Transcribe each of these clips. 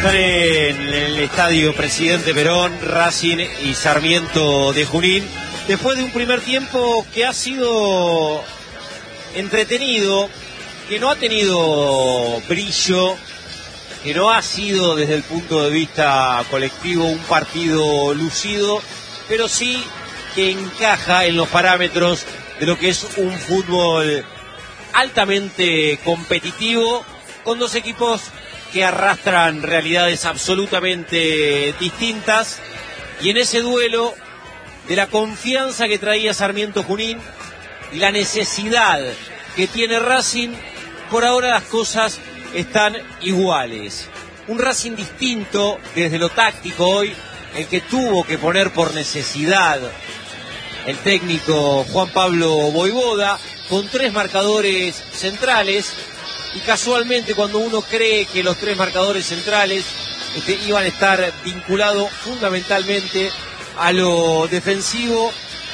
Están en el estadio Presidente Perón, Racing y Sarmiento de Junín, después de un primer tiempo que ha sido entretenido, que no ha tenido brillo, que no ha sido desde el punto de vista colectivo un partido lucido, pero sí que encaja en los parámetros de lo que es un fútbol altamente competitivo, con dos equipos que arrastran realidades absolutamente distintas, y en ese duelo de la confianza que traía Sarmiento Junín y la necesidad que tiene Racing, por ahora las cosas están iguales. Un Racing distinto desde lo táctico hoy, el que tuvo que poner por necesidad el técnico Juan Pablo Voivoda, con tres marcadores centrales, y casualmente cuando uno cree que los tres marcadores centrales iban a estar vinculados fundamentalmente a lo defensivo,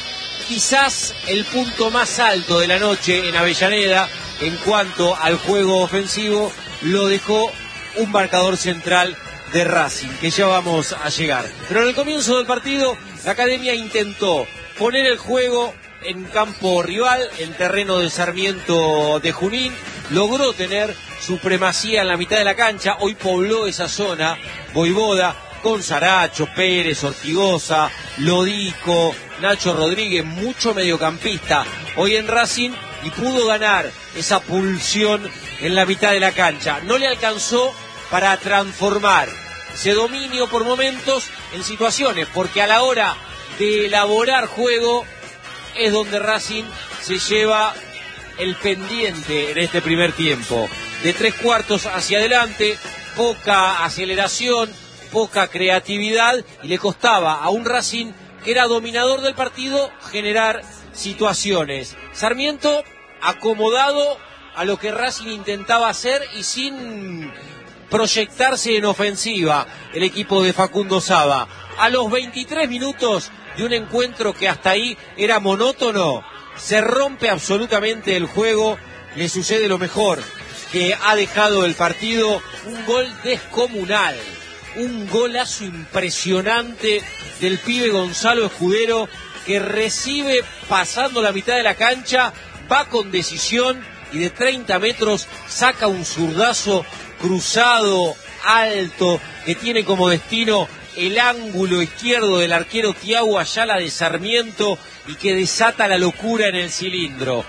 quizás el punto más alto de la noche en Avellaneda en cuanto al juego ofensivo lo dejó un marcador central de Racing, que ya vamos a llegar. Pero en el comienzo del partido la Academia intentó poner el juego en campo rival, en terreno de Sarmiento de Junín, logró tener supremacía en la mitad de la cancha, hoy pobló esa zona Voivoda con Saracho, Pérez, Ortigosa, Lodico, Nacho Rodríguez, mucho mediocampista hoy en Racing, y pudo ganar esa pulsión en la mitad de la cancha. No le alcanzó para transformar ese dominio por momentos en situaciones, porque a la hora de elaborar juego es donde Racing se lleva el pendiente en este primer tiempo. De tres cuartos hacia adelante, poca aceleración, poca creatividad, y le costaba a un Racing que era dominador del partido generar situaciones. Sarmiento acomodado a lo que Racing intentaba hacer y sin proyectarse en ofensiva el equipo de Facundo Saba. A los 23 minutos de un encuentro que hasta ahí era monótono, se rompe absolutamente el juego, le sucede lo mejor que ha dejado el partido, un gol descomunal, un golazo impresionante del pibe Gonzalo Escudero, que recibe pasando la mitad de la cancha, va con decisión y de 30 metros saca un zurdazo cruzado, alto, que tiene como destino el ángulo izquierdo del arquero Thiago Ayala de Sarmiento y que desata la locura en el cilindro.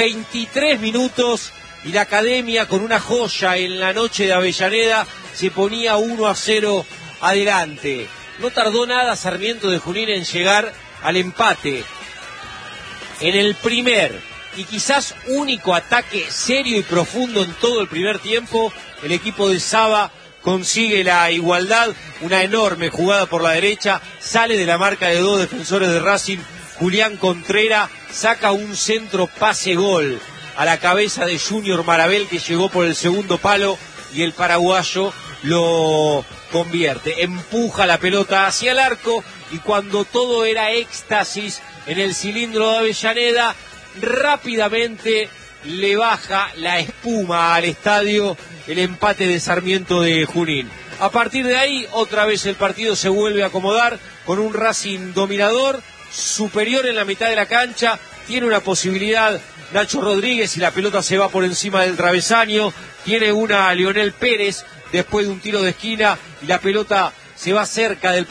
23 minutos y la Academia, con una joya en la noche de Avellaneda, se ponía 1-0 adelante. No tardó nada Sarmiento de Junín en llegar al empate. En el primer y quizás único ataque serio y profundo en todo el primer tiempo, el equipo de Saba consigue la igualdad, una enorme jugada por la derecha, sale de la marca de dos defensores de Racing, Julián Contreras saca un centro pase gol a la cabeza de Junior Marabel, que llegó por el segundo palo, y el paraguayo lo convierte, empuja la pelota hacia el arco, y cuando todo era éxtasis en el cilindro de Avellaneda, rápidamente le baja la espuma al estadio el empate de Sarmiento de Junín. A partir de ahí, otra vez el partido se vuelve a acomodar con un Racing dominador, superior en la mitad de la cancha, tiene una posibilidad Nacho Rodríguez y la pelota se va por encima del travesaño, tiene una Lionel Pérez después de un tiro de esquina y la pelota se va cerca del